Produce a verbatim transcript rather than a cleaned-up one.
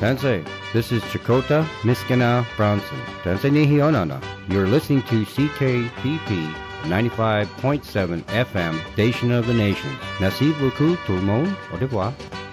Sensei, this is Chakota Miskina Bronson. Sensei Nihionana. You're listening to C K P P ninety-five point seven F M, Station of the Nation. Merci beaucoup tout le monde. Au revoir.